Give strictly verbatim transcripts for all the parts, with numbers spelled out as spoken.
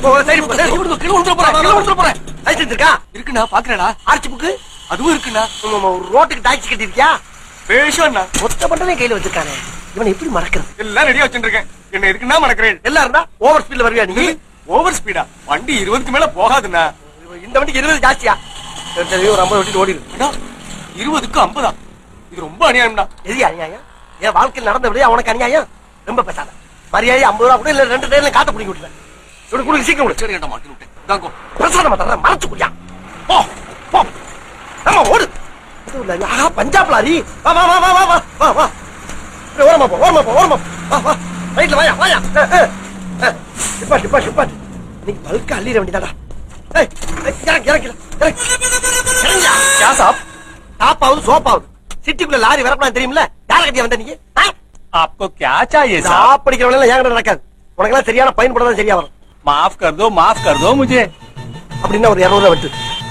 சரி கீழே விழுந்துற போறேன் கீழே விழுந்துற போறேன். லைசன்ஸ் இருக்கா? இருக்குண்ணா பாக்குறேடா. ஆர்ச்சி புக்கு அதுவும் இருக்குண்ணா. ரோட்டுக்கு டாக்ஸி கட்டிருக்கியா? பேஷண்ணா. மொத்த பட்டனே கையில வச்சிருக்கானே, இவனை எப்படி மறக்கிறது? எல்லாம் ரெடியா வச்சுருக்கேன். என்ன இருக்குன்னா மறக்கிறேன். எல்லாம் இருந்தா ஓவர் ஸ்பீட்ல வருவியா நீ? Over speedo? வண்டி இருபதுக்கு மேல போகாதுண்ணா. இந்த வண்டிக்கு இருபது ஜாஸ்தியா? சரி சரி, ஒரு ஐம்பது வண்டிட்டு ஓடிடு. இருபதுக்கு ஐம்பதா? இது ரொம்ப அநியாயம்டா. எது அநியாயம்? என் வாழ்க்கையில் நடந்த விட அவனுக்கு அநியாயம். ரொம்ப பேசாத. மரியாதை ஐம்பது ரூபா கூட இல்ல, ரெண்டு டைம்ல காத்த பிடிக்க விட்டுறேன். இவனுக்கு கொடுக்க சீக்கிரம் விடு. சரி கேட்ட மாட்டி விட்டேன். தாங்கோ பிரசாதம் மாட்டாத, மறைச்சு குடியா. போ போ, ஆமா ஓடு. ஆஹா பஞ்சாப் லாரி. வா வா வா வா வா வா வா. ஓரமா போ ஓரமா போ ஓரமா வா வா. ரைட்ல வாயா வாயா. டிப்பா டிப்பா டிப்பா. நீங்க பல்க அள்ளிட வேண்டியதாடா. ஏய் இறங்கி இறங்கி இறங்கி இறங்கியா. யா சாப் டாப்பாவது சோப்பாவது சிட்டிக்குள்ள லாரி வரப்பலாம் தெரியுமில்ல? யார கட்டியா வந்த நீங்க? आपको क्या चाहिए साहब? சாப்பிடிக்கிறவங்க எல்லாம் ஏங்கட நடக்காது. உனக்கெல்லாம் சரியான பயன்படுறதா சரியா வரும். माफ कर दो माफ कर दो मुझे. அப்படின்னா ஒரு இருநூறு ரூபாய் விட்டு.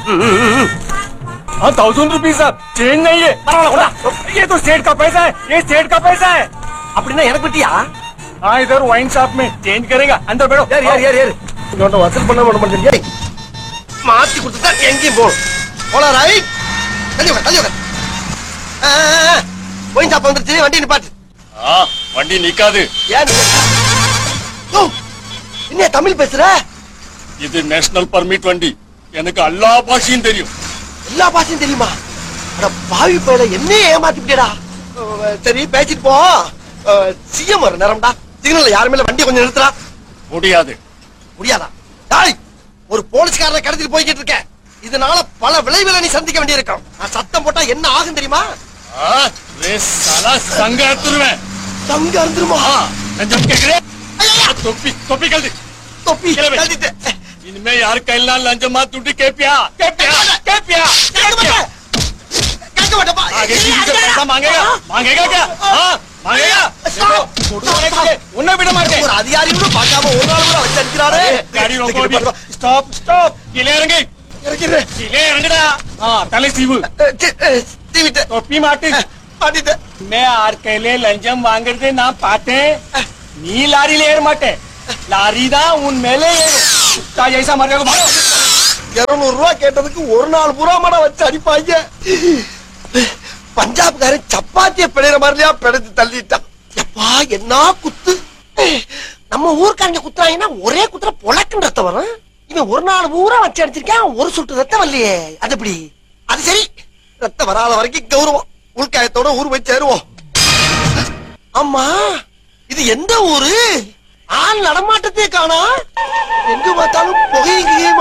हाँ थाउजेंड रुपीज साहब, चेंज नहीं है. ये तो स्टेट का पैसा है, ये स्टेट का पैसा है. அப்படின்னா எனக்கு விட்டியா? हाँ इधर वाइन शॉप में चेंज करेगा. अंदर बैठो. ஏறு ஏறு ஏறு ஏறு. இவன்ட்ட வசூல் பண்ண பண்ண மாட்டேன். ஏய் மாத்தி கொடுத்துட்டா எங்கேயும் போ. போலாம் ரைட். தள்ளி உட்கார் தள்ளி உட்கார். போய் சாப்பா வந்துருச்சு, வண்டி நிப்பாட்டு. हाँ வண்டி நிக்காது. ஏன் ஓ என்ன தமிழ் பேசுற? இது நேஷனல் பர்மிட் வண்டி. எனக்கு எல்லா பாஷையும் தெரியும். எல்லா பாஷையும் தெரியுமா? அட பாவி பயல, என்ன ஏமாத்திட்டேடா. சரி பேசிட்டு போ. சிஎம் வர நேரம்டா. சிக்னல்ல யாருமே வண்டி கொஞ்சம் நிறுத்துறா. முடியாது. முடியாதா? டாய், ஒரு போலீஸ்காரனை கடத்திட்டு போய்கிட்டு இருக்க. இதனால பல விளைவுகளை நீ சந்திக்க வேண்டியிருக்கும். நான் சத்தம் போட்டா என்ன ஆகும் தெரியுமா? சங்க அறுத்துருவேன். தங்க அறுந்துருமா? லஞ்சம் கேக்குறேன். தொப்பி தொப்பி கழுது. தொப்பி கழட்டிட்டு. இனிமே யாரு கையில லஞ்சமா துட்டு கேப்பியா? கேப்பியா? கேப்பியா? கேட்க மாட்டப்பா. आगे किसी से पैसा मांगेगा? मांगेगा क्या? हाँ मांगेगा. उन्हें விட மாட்டேன். ஒரு அதிகாரி கூட பார்க்காம ஒரு நாள் கூட வச்சு அடிக்கிறாரே. गाड़ी रोको अभी. Stop stop. கீழே இறங்கு. இறங்கிறேன். கீழே இறங்குடா. हाँ தலை சீவு. தீவிட்டு. தொப்பி மாட்டு. மாட்டிட்டு. मैं यार कहले लंजम வாங்குறதே நான் பார்த்தேன். நீ லாரில ஏற மாட்டே. லாரி தான் உன் மேலே ஏறும். குத்தா ஜெய்சா மரேகோ மாரோ. இருநூறு ரூபாய் கேட்டதுக்கு ஒரு நாள் பூரா மட வச்சு அடிப்பாங்க. பஞ்சாப்காரன் சப்பாத்திய பிழைற மாதிரியா பிழைச்சு தள்ளிட்டான். எப்பா என்ன குத்து. நம்ம ஊர்க்காரங்க குத்துறாங்கன்னா ஒரே குத்துற பொழக்குன்னு ரத்தம் வரும். இவன் ஒரு நாள் பூரா வச்சு அடிச்சிருக்கான், ஒரு சுட்டு ரத்தம் வரலையே. அது எப்படி? அது சரி, ரத்தம் வராத வரைக்கும் கௌரவம். உள்காயத்தோட ஊர் போய் சேருவோம். ஆமா, இது எந்த ஊரு? ஆள் நடமாட்டத்தே காணா. எங்க பார்த்தாலும் புகையும்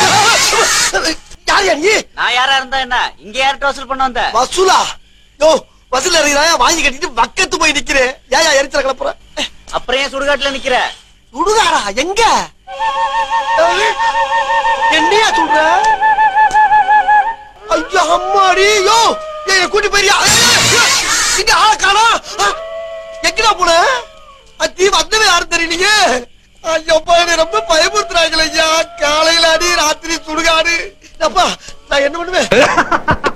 யார் நீ? நான் யாரா இருந்தா என்ன? இங்க யார்கிட்ட வசூல் பண்ண வந்த? வசூலா? யோ வசூல் அறிகிறாயா? வாங்கி கட்டிட்டு பக்கத்து போய் நிக்கிறேன். ஏயா எரிச்சல கிளப்புற? அப்புறம் ஏன் சுடுகாட்டுல நிக்கிற? சுடுகாடா? எங்க? என்னையா சொல்ற? ஐயா அம்மாடி. யோ ஏ கூட்டி போயிரியா? இங்க ஆள காணா. எங்கடா போன? அத்தி வந்தவே யாரும் தெரியலீங்க. ஐயோ என்ன ரொம்ப பயமுறுத்துறாங்களே ஐயா. காலையில அடி, ராத்திரி சுடுகாடு. அப்பா நான் என்ன பண்ணுவேன்?